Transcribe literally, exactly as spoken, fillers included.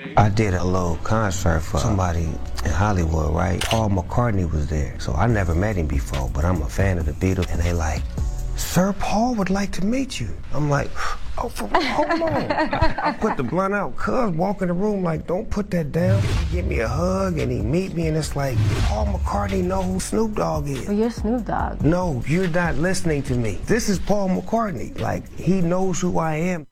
I did a little concert for somebody in Hollywood, right? Paul McCartney was there. So I never met him before, but I'm a fan of the Beatles. And they like, Sir Paul would like to meet you. I'm like, oh, for, hold on. I put the blunt out. Cuz walk in the room like, don't put that down. He give me a hug and he meet me and it's like, Paul McCartney know who Snoop Dogg is. Well, you're Snoop Dogg. No, you're not listening to me. This is Paul McCartney. Like, he knows who I am.